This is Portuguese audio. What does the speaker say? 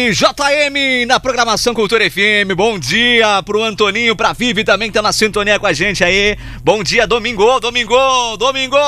JM na programação Cultura FM. Bom dia pro Antoninho, pra Vivi também que tá na sintonia com a gente aí. Bom dia, domingo.